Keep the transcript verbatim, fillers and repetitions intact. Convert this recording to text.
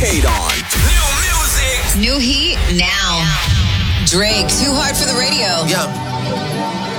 hate on. New music. New heat now. Drake, Too Hard for the Radio. Yeah.